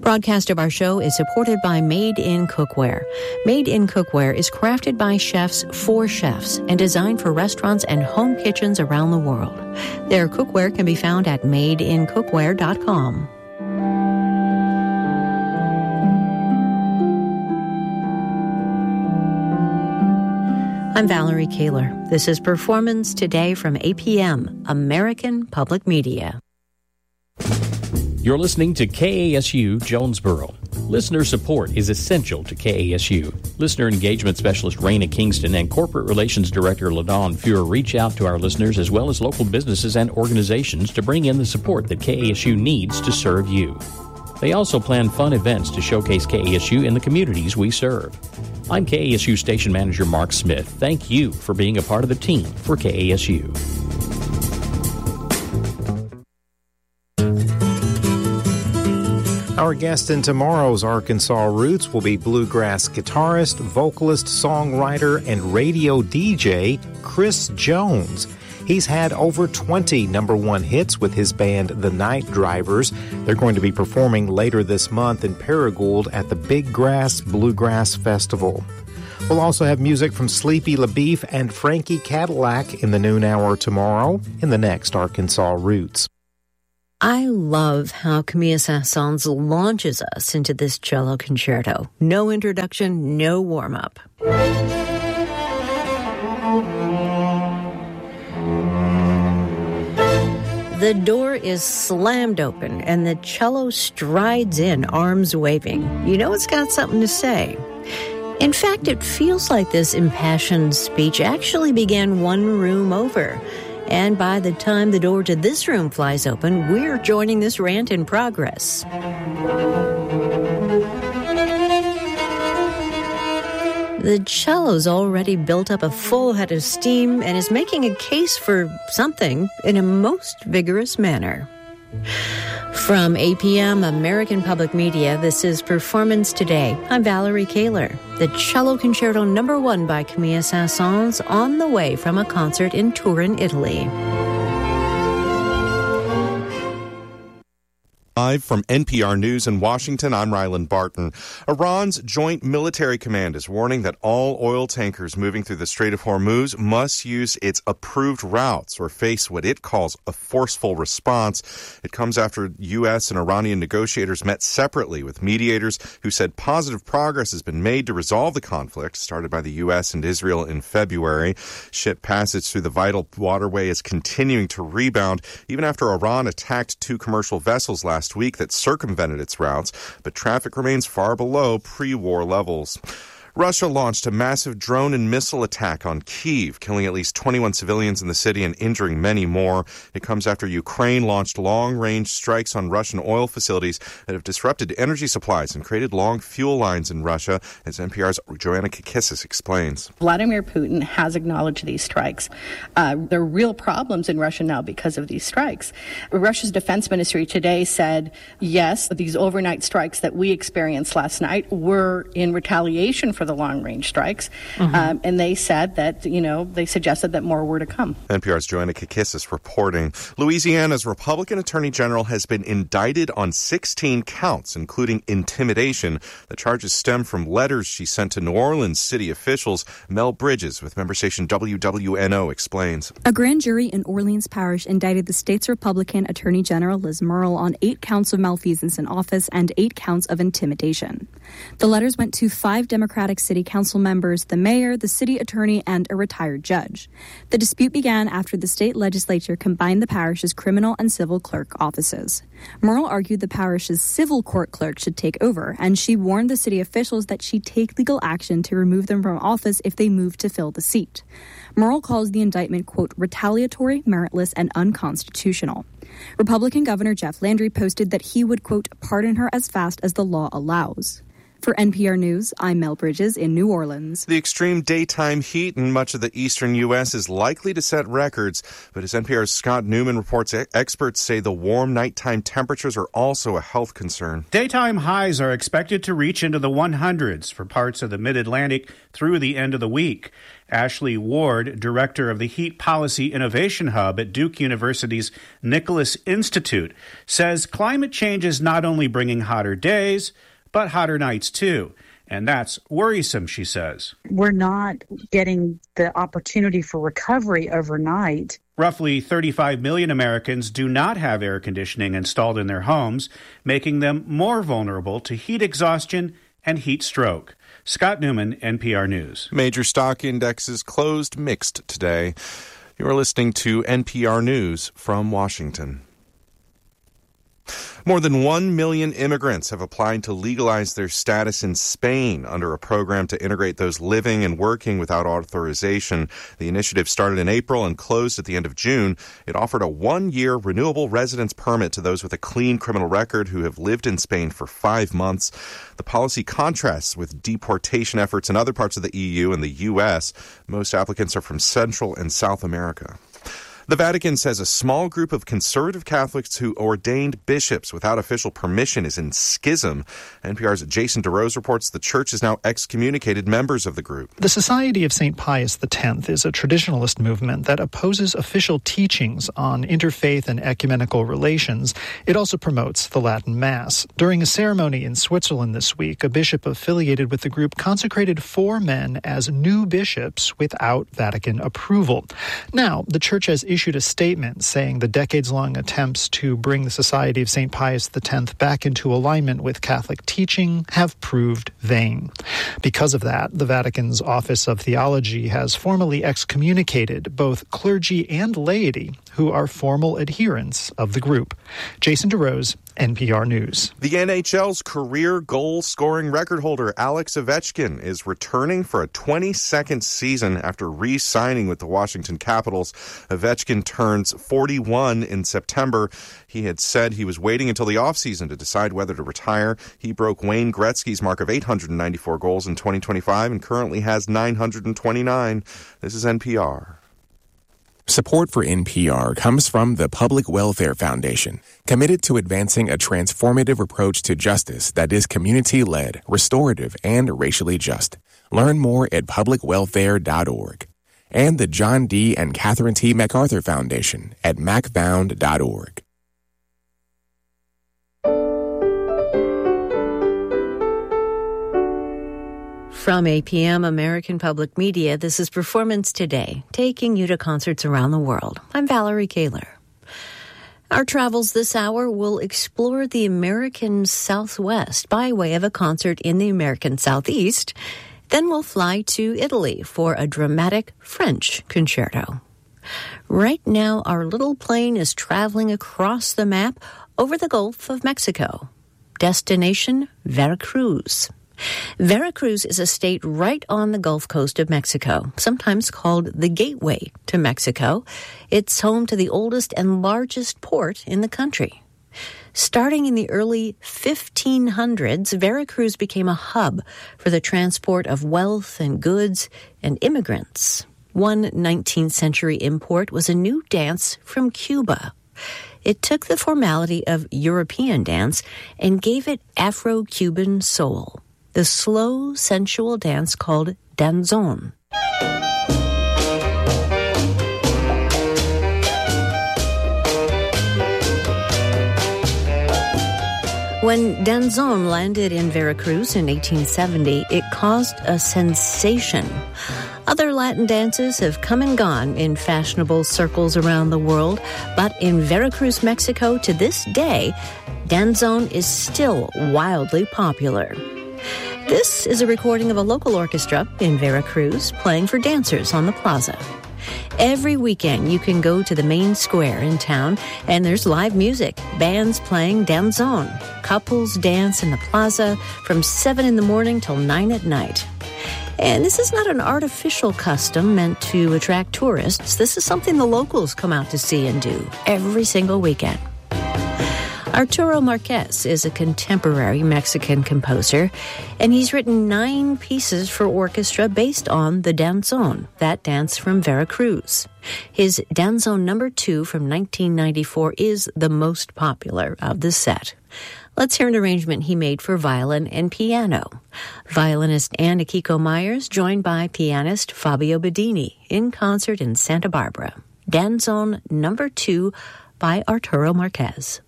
Broadcast of our show is supported by Made in Cookware. Made in Cookware is crafted by chefs for chefs and designed for restaurants and home kitchens around the world. Their cookware can be found at madeincookware.com. I'm Valerie Kaler. This is Performance Today from APM, American Public Media. You're listening to KASU Jonesboro. Listener support is essential to KASU. Listener Engagement Specialist Raina Kingston and Corporate Relations Director LaDawn Fuhr reach out to our listeners as well as local businesses and organizations to bring in the support that KASU needs to serve you. They also plan fun events to showcase KASU in the communities we serve. I'm KASU Station Manager Mark Smith. Thank you for being a part of the team for KASU. Our guest in tomorrow's Arkansas Roots will be bluegrass guitarist, vocalist, songwriter, and radio DJ Chris Jones. He's had over 20 number one hits with his band, The Night Drivers. They're going to be performing later this month in Paragould at the Big Grass Bluegrass Festival. We'll also have music from Sleepy LaBeef and Frankie Cadillac in the noon hour tomorrow in the next Arkansas Roots. I love how Camille Saint-Saëns launches us into this cello concerto. No introduction, no warm-up. The door is slammed open and the cello strides in, arms waving. You know it's got something to say. In fact, it feels like this impassioned speech actually began one room over. And by the time the door to this room flies open, we're joining this rant in progress. The cello's already built up a full head of steam and is making a case for something in a most vigorous manner. From APM, American Public Media, this is Performance Today. I'm Valerie Kaler. The Cello Concerto No. 1 by Camille Saint-Saëns on the way from a concert in Turin, Italy. Live from NPR News in Washington, I'm Ryland Barton. Iran's Joint Military Command is warning that all oil tankers moving through the Strait of Hormuz must use its approved routes or face what it calls a forceful response. It comes after U.S. and Iranian negotiators met separately with mediators who said positive progress has been made to resolve the conflict started by the U.S. and Israel in February. Ship passage through the vital waterway is continuing to rebound even after Iran attacked two commercial vessels last week that circumvented its routes, but traffic remains far below pre-war levels. Russia launched a massive drone and missile attack on Kyiv, killing at least 21 civilians in the city and injuring many more. It comes after Ukraine launched long-range strikes on Russian oil facilities that have disrupted energy supplies and created long fuel lines in Russia, as NPR's Joanna Kakissis explains. Vladimir Putin has acknowledged these strikes. There are real problems in Russia now because of these strikes. Russia's defense ministry today said, yes, these overnight strikes that we experienced last night were in retaliation for the long-range strikes, and they said that, they suggested that more were to come. NPR's Joanna Kakissis reporting. Louisiana's Republican Attorney General has been indicted on 16 counts, including intimidation. The charges stem from letters she sent to New Orleans city officials. Mel Bridges with member station WWNO explains. A grand jury in Orleans Parish indicted the state's Republican Attorney General Liz Murrill on 8 counts of malfeasance in office and 8 counts of intimidation. The letters went to 5 Democratic city council members, the mayor, the city attorney, and a retired judge. The dispute began after the state legislature combined the parish's criminal and civil clerk offices. Murrill argued the parish's civil court clerk should take over, and she warned the city officials that she'd take legal action to remove them from office if they moved to fill the seat. Murrill calls the indictment, quote, retaliatory, meritless, and unconstitutional. Republican Governor Jeff Landry posted that he would, quote, pardon her as fast as the law allows. For NPR News, I'm Mel Bridges in New Orleans. The extreme daytime heat in much of the eastern U.S. is likely to set records, but as NPR's Scott Newman reports, experts say the warm nighttime temperatures are also a health concern. Daytime highs are expected to reach into the 100s for parts of the Mid-Atlantic through the end of the week. Ashley Ward, director of the Heat Policy Innovation Hub at Duke University's Nicholas Institute, says climate change is not only bringing hotter days, but hotter nights too. And that's worrisome, she says. We're not getting the opportunity for recovery overnight. Roughly 35 million Americans do not have air conditioning installed in their homes, making them more vulnerable to heat exhaustion and heat stroke. Scott Newman, NPR News. Major stock indexes closed mixed today. You're listening to NPR News from Washington. More than 1 million immigrants have applied to legalize their status in Spain under a program to integrate those living and working without authorization. The initiative started in April and closed at the end of June. It offered a 1-year renewable residence permit to those with a clean criminal record who have lived in Spain for 5 months. The policy contrasts with deportation efforts in other parts of the EU and the U.S. Most applicants are from Central and South America. The Vatican says a small group of conservative Catholics who ordained bishops without official permission is in schism. NPR's Jason DeRose reports the church has now excommunicated members of the group. The Society of St. Pius X is a traditionalist movement that opposes official teachings on interfaith and ecumenical relations. It also promotes the Latin Mass. During a ceremony in Switzerland this week, a bishop affiliated with the group consecrated 4 men as new bishops without Vatican approval. Now, the church has issued a statement saying the decades-long attempts to bring the Society of St. Pius X back into alignment with Catholic teaching have proved vain. Because of that, the Vatican's Office of Theology has formally excommunicated both clergy and laity who are formal adherents of the group. Jason DeRose, NPR News. The NHL's career goal-scoring record holder Alex Ovechkin is returning for a 22nd season after re-signing with the Washington Capitals. Ovechkin turns 41 in September. He had said he was waiting until the offseason to decide whether to retire. He broke Wayne Gretzky's mark of 894 goals in 2025 and currently has 929. This is NPR. Support for NPR comes from the Public Welfare Foundation, committed to advancing a transformative approach to justice that is community-led, restorative, and racially just. Learn more at publicwelfare.org. And the John D. and Catherine T. MacArthur Foundation at macfound.org. From APM American Public Media, this is Performance Today, taking you to concerts around the world. I'm Valerie Kaler. Our travels this hour will explore the American Southwest by way of a concert in the American Southeast. Then we'll fly to Italy for a dramatic French concerto. Right now, our little plane is traveling across the map over the Gulf of Mexico. Destination, Veracruz. Veracruz is a state right on the Gulf Coast of Mexico, sometimes called the Gateway to Mexico. It's home to the oldest and largest port in the country. Starting in the early 1500s, Veracruz became a hub for the transport of wealth and goods and immigrants. One 19th century import was a new dance from Cuba. It took the formality of European dance and gave it Afro-Cuban soul. The slow, sensual dance called danzón. When danzón landed in Veracruz in 1870, it caused a sensation. Other Latin dances have come and gone in fashionable circles around the world, but in Veracruz, Mexico, to this day, danzón is still wildly popular. This is a recording of a local orchestra in Veracruz playing for dancers on the plaza. Every weekend, you can go to the main square in town, and there's live music, bands playing danzón. Couples dance in the plaza from 7 in the morning till 9 at night. And this is not an artificial custom meant to attract tourists. This is something the locals come out to see and do every single weekend. Arturo Marquez is a contemporary Mexican composer, and he's written 9 pieces for orchestra based on the danzón, that dance from Veracruz. His Danzón No. 2 from 1994 is the most popular of the set. Let's hear an arrangement he made for violin and piano. Violinist Ann Akiko Myers, joined by pianist Fabio Bedini, in concert in Santa Barbara. Danzón No. 2 by Arturo Marquez.